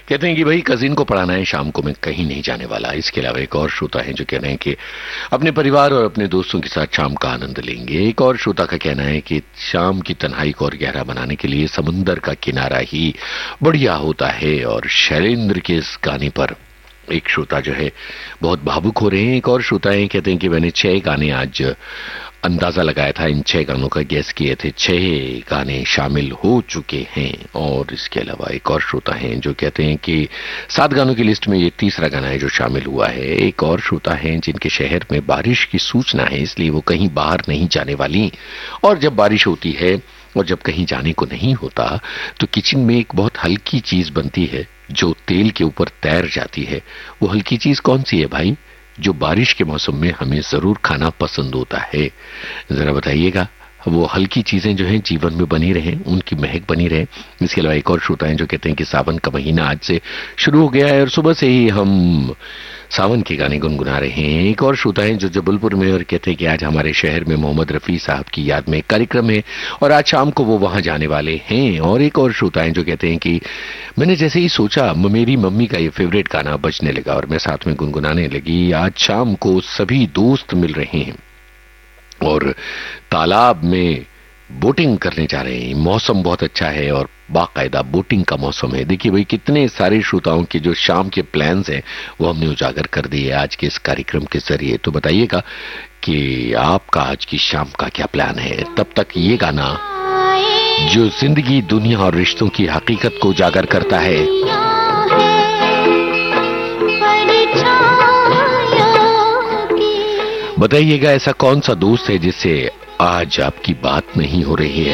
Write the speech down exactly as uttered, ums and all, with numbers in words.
कहते हैं कि भाई कजिन को पढ़ाना है, शाम को मैं कहीं नहीं जाने वाला। इसके अलावा एक और श्रोता है जो कह रहे हैं कि अपने परिवार और अपने दोस्तों के साथ शाम का आनंद लेंगे। एक और श्रोता का कहना है कि शाम की तन्हाई को और गहरा बनाने के लिए समुंदर का किनारा ही बढ़िया होता है। और शैलेंद्र के इस गाने पर एक श्रोता जो है बहुत भावुक हो रहे हैं। एक और श्रोता है कहते हैं कि मैंने छह गाने आज अंदाजा लगाया था, इन छह गानों का गेस किए थे, छह गाने शामिल हो चुके हैं। और इसके अलावा एक और श्रोता हैं जो कहते हैं कि सात गानों की लिस्ट में ये तीसरा गाना है जो शामिल हुआ है। एक और श्रोता हैं जिनके शहर में बारिश की सूचना है, इसलिए वो कहीं बाहर नहीं जाने वाली। और जब बारिश होती है और जब कहीं जाने को नहीं होता तो किचन में एक बहुत हल्की चीज बनती है जो तेल के ऊपर तैर जाती है। वो हल्की चीज कौन सी है भाई, जो बारिश के मौसम में हमें जरूर खाना पसंद होता है? जरा बताइएगा। वो हल्की चीजें जो हैं जीवन में बनी रहें, उनकी महक बनी रहे। इसके अलावा एक और श्रोता हैं जो कहते हैं कि सावन का महीना आज से शुरू हो गया है और सुबह से ही हम सावन के गाने गुनगुना रहे हैं। एक और श्रोता हैं जो जबलपुर में और कहते हैं कि आज हमारे शहर में मोहम्मद रफी साहब की याद में एक कार्यक्रम है और आज शाम को वो वहां जाने वाले हैं। और एक और श्रोता हैं जो कहते हैं कि मैंने जैसे ही सोचा मेरी मम्मी का ये फेवरेट गाना बजने लगा और मैं साथ में गुनगुनाने लगी। आज शाम को सभी दोस्त मिल रहे हैं और तालाब में बोटिंग करने जा रहे हैं। मौसम बहुत अच्छा है और बाकायदा बोटिंग का मौसम है। देखिए भाई कितने सारे श्रोताओं के जो शाम के प्लान्स हैं वो हमने उजागर कर दिए आज के इस कार्यक्रम के जरिए। तो बताइएगा कि आपका आज की शाम का क्या प्लान है। तब तक ये गाना जो जिंदगी, दुनिया और रिश्तों की हकीकत को उजागर करता है, बताइएगा ऐसा कौन सा दोस्त है जिससे आज आपकी बात नहीं हो रही है।